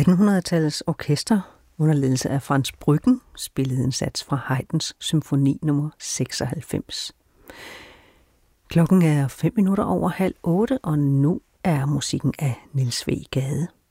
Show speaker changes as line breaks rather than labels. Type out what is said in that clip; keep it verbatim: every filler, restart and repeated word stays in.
attenhundredetallets orkester under ledelse af Frans Brüggen spillede en sats fra Haydns symfoni nummer seksoghalvfems. Klokken er fem minutter over halv otte, og nu er musikken af Niels W. Gade.